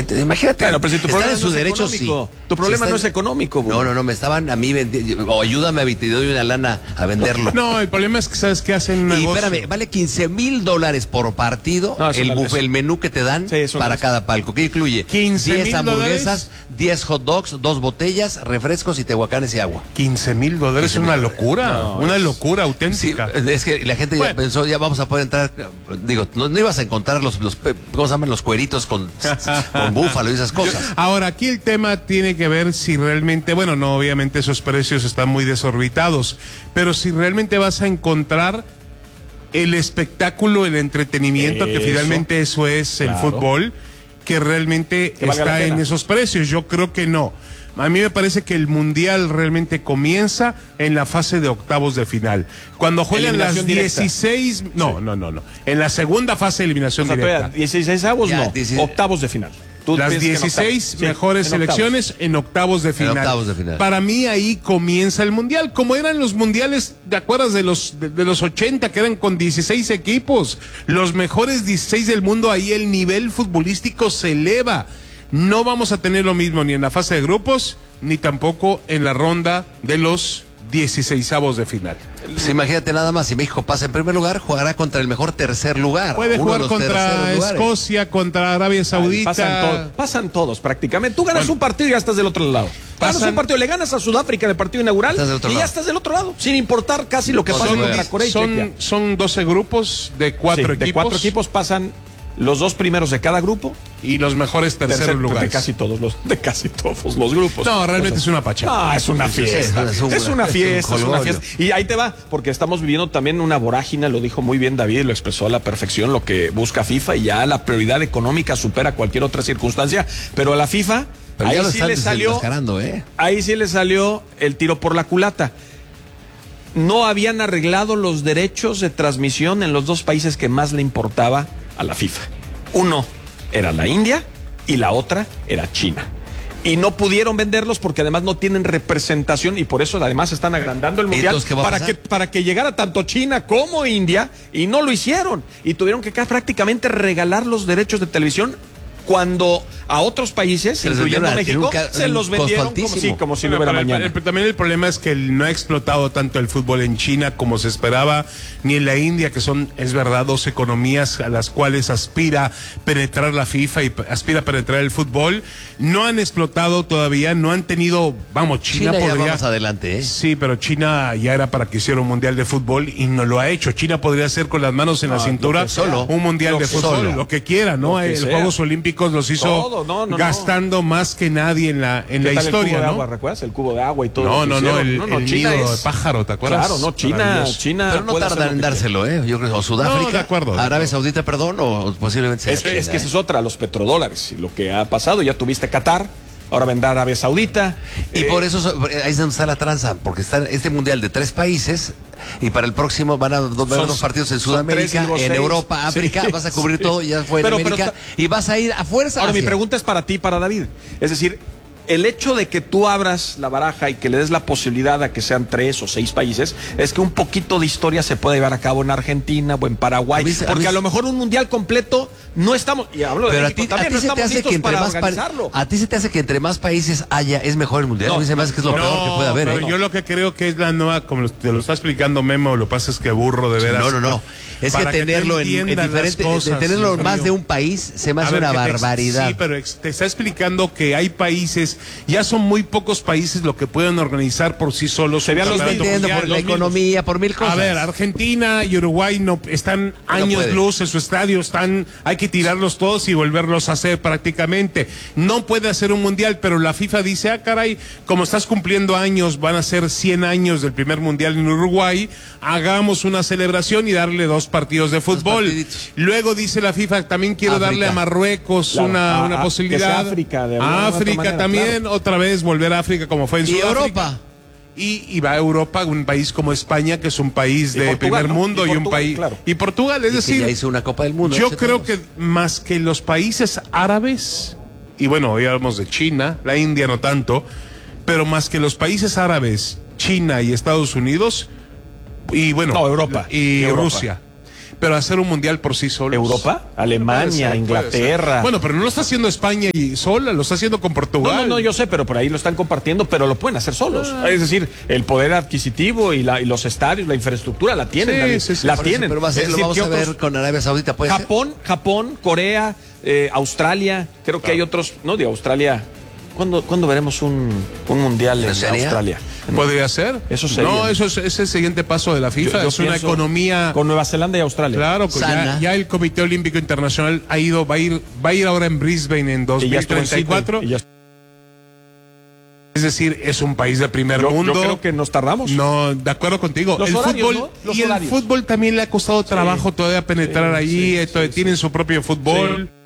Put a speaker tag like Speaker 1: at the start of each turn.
Speaker 1: Imagínate.
Speaker 2: Claro, pero si tu problema
Speaker 1: en su
Speaker 2: no es
Speaker 1: derecho,
Speaker 2: económico.
Speaker 1: sí.
Speaker 2: Tu problema
Speaker 1: Si
Speaker 2: no es económico.
Speaker 1: No, me estaban a mí vendiendo. O ayúdame a te doy una lana a venderlo.
Speaker 3: No, el problema es que sabes que hacen un negocio.
Speaker 1: Y espérame, vale $15,000 por partido el menú que te dan para cada palco. ¿Qué incluye? 10 hamburguesas, 10 hot dogs, 2 botellas, refrescos y tehuacanes y agua.
Speaker 3: $15,000 es una locura, una locura auténtica.
Speaker 1: Sí, es que la gente ya pensó, ya vamos a poder entrar. Digo, no ibas a encontrar los ¿cómo se llaman? Los cueritos con búfalo y esas cosas.
Speaker 3: Ahora, aquí el tema tiene que ver si realmente, bueno, no, obviamente esos precios están muy desorbitados, pero si realmente vas a encontrar el espectáculo, el entretenimiento, que finalmente eso es el fútbol, que realmente está en esos precios. Yo creo que no. A mí me parece que el Mundial realmente comienza en la fase de octavos de final. Cuando juegan las 16... No. En la segunda fase de eliminación directa.
Speaker 2: 16avos no, octavos de final.
Speaker 3: Las 16 mejores selecciones en octavos de final. Para mí ahí comienza el Mundial, como eran los mundiales, ¿te acuerdas de los 80 que eran con 16 equipos? Los mejores 16 del mundo, ahí el nivel futbolístico se eleva. No vamos a tener lo mismo ni en la fase de grupos, ni tampoco en la ronda de los 16avos de final.
Speaker 1: Pues imagínate nada más, si México pasa en primer lugar, jugará contra el mejor tercer lugar.
Speaker 3: Puede jugar contra Escocia, contra Arabia Saudita.
Speaker 2: Pasan todos prácticamente. Tú ganas un partido y ya estás del otro lado. Ganas un partido, le ganas a Sudáfrica en el partido inaugural y ya estás del otro lado, sin importar casi lo que pasa contra Corea y Chequia.
Speaker 3: Son 12 grupos de 4 equipos.
Speaker 2: De 4 equipos pasan los 2 primeros de cada grupo
Speaker 3: y los mejores terceros lugares.
Speaker 2: De casi todos los grupos.
Speaker 3: No, realmente es una pachada.
Speaker 2: Es una fiesta. Es una fiesta. Y ahí te va, porque estamos viviendo también una vorágine, lo dijo muy bien David, lo expresó a la perfección, lo que busca FIFA, y ya la prioridad económica supera cualquier otra circunstancia, pero a la FIFA ahí sí le salió, ahí sí le salió el tiro por la culata. No habían arreglado los derechos de transmisión en los 2 países que más le importaba a la FIFA. Uno era la India y la otra era China. Y no pudieron venderlos porque además no tienen representación, y por eso además están agrandando el mundial para que llegara tanto China como India, y no lo hicieron. Y tuvieron que prácticamente regalar los derechos de televisión cuando a otros países, incluyendo México, se los vendieron como si no hubiera mañana.
Speaker 3: También el problema es que no ha explotado tanto el fútbol en China como se esperaba, ni en la India, que son, es verdad, 2 economías a las cuales aspira penetrar la FIFA y aspira penetrar el fútbol. No han explotado todavía, no han tenido, China podría...
Speaker 1: ya vamos adelante, ¿eh?
Speaker 3: Sí, pero China ya era para que hiciera un mundial de fútbol y no lo ha hecho. China podría hacer con las manos en la cintura un mundial de fútbol, lo que quiera, ¿no? Los Juegos Olímpicos los hizo gastando más que nadie en la historia,
Speaker 2: el cubo de
Speaker 3: ¿no?
Speaker 2: agua, ¿recuerdas? El cubo de agua y todo.
Speaker 3: El
Speaker 2: China
Speaker 3: nido de pájaro, ¿te acuerdas?
Speaker 2: Claro, no, China.
Speaker 1: Pero no tardan en dárselo, ¿eh? Yo creo, o Sudáfrica,
Speaker 3: de acuerdo.
Speaker 1: Arabia Saudita, perdón, o posiblemente
Speaker 2: es que esa es otra, los petrodólares, lo que ha pasado. Ya tuviste Qatar, ahora vendrá Arabia Saudita.
Speaker 1: Y por eso ahí es donde está la tranza, porque está este mundial de 3 países, y para el próximo van a haber 2 partidos en Sudamérica, en Europa, África, vas a cubrir todo, ya fue en América, y vas a ir a fuerza.
Speaker 2: Ahora, mi pregunta es para ti, para David. Es decir, el hecho de que tú abras la baraja y que le des la posibilidad a que sean 3 o 6 países, es que un poquito de historia se puede llevar a cabo en Argentina o en Paraguay, porque a lo mejor un mundial completo no estamos, y hablo de México también, no estamos listos para organizarlo.
Speaker 1: ¿A ti se te hace que entre más países haya, es mejor el mundial? A mí se me hace que es lo peor que puede haber.
Speaker 3: Pero yo lo que creo que es la nueva, como te lo está explicando Memo, lo que pasa es que burro de veras.
Speaker 1: No. Es que tenerlo en diferentes cosas, tenerlo en más de un país se me hace una barbaridad.
Speaker 3: Sí, pero te está explicando que hay países, ya son muy pocos países lo que pueden organizar por sí solos.
Speaker 1: Se vean los vendiendo por la economía, por 1000 cosas.
Speaker 3: A ver, Argentina y Uruguay no están años luz en su estadio, hay que tirarlos todos y volverlos a hacer prácticamente. No puede hacer un mundial, pero la FIFA dice, caray, como estás cumpliendo años, van a ser 100 años del primer mundial en Uruguay, hagamos una celebración y darle 2 partidos de fútbol. Luego dice la FIFA, también quiero darle a Marruecos una posibilidad. África también, otra vez volver a África como fue en Sudáfrica.
Speaker 1: Europa.
Speaker 3: Y va a Europa, un país como España, que es un país de primer mundo, y un país. Claro. Y Portugal, es decir,
Speaker 1: ya hizo una Copa del Mundo.
Speaker 3: Yo creo que más que los países árabes, y bueno, hoy hablamos de China, la India no tanto, pero más que los países árabes, China y Estados Unidos, y bueno,
Speaker 2: Europa
Speaker 3: y Rusia. pero hacer un mundial por sí solos.
Speaker 2: ¿Europa? Alemania, Inglaterra.
Speaker 3: Bueno, pero no lo está haciendo España y sola, lo está haciendo con Portugal.
Speaker 2: No, yo sé, pero por ahí lo están compartiendo, pero lo pueden hacer solos. Es decir, el poder adquisitivo y los estadios, la infraestructura la tienen. La tienen.
Speaker 1: Pero lo vamos a ver con Arabia Saudita, ¿puede ser?
Speaker 2: Japón, Corea, Australia, creo que hay otros, ¿no? De Australia. ¿Cuándo veremos un mundial en Australia?
Speaker 3: ¿Podría ser?
Speaker 2: Eso sería.
Speaker 3: No, es el siguiente paso de la FIFA. Es una economía
Speaker 2: con Nueva Zelanda y Australia.
Speaker 3: Claro, ya el Comité Olímpico Internacional va a ir ahora en Brisbane en 2034. Es decir, es un país de primer mundo.
Speaker 2: Yo creo que nos tardamos.
Speaker 3: No, de acuerdo contigo.
Speaker 2: El
Speaker 3: fútbol también le ha costado trabajo todavía penetrar ahí. Tienen su propio fútbol. Sí.